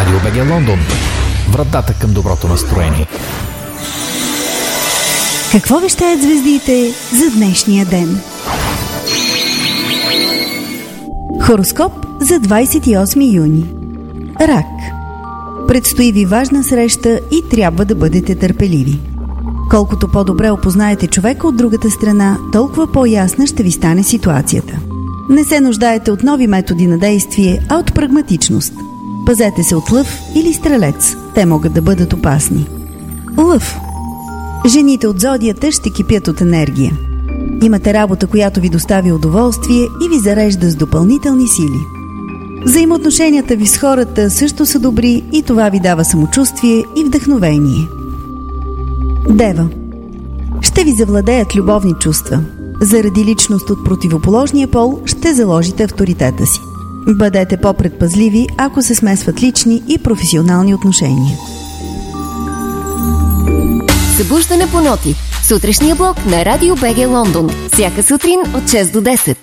Радио БГ Лондон. Вратата към доброто настроение. Какво вещаят звездите за днешния ден? Хороскоп за 28 юни. Рак. Предстои ви важна среща и трябва да бъдете търпеливи. Колкото по-добре опознаете човека от другата страна, толкова по-ясна ще ви стане ситуацията. Не се нуждаете от нови методи на действие, а от прагматичност. Пазете се от лъв или стрелец. Те могат да бъдат опасни. Лъв. Жените от зодията ще кипят от енергия. Имате работа, която ви достави удоволствие и ви зарежда с допълнителни сили. Взаимоотношенията ви с хората също са добри и това ви дава самочувствие и вдъхновение. Дева. Ще ви завладеят любовни чувства. Заради личност от противоположния пол ще заложите авторитета си. Бъдете по-предпазливи, ако се смесват лични и професионални отношения. Събуждане по ноти. Сутрешния блок на Радио БГ Лондон. Всяка сутрин от 6 до 10.